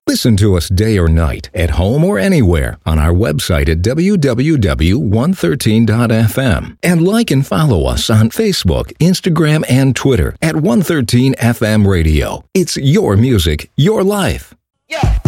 Listen to us day or night, at home or anywhere, on our website at www.113.fm. And like and follow us on Facebook, Instagram, and Twitter at 113 FM Radio. It's your music, your life. Yeah.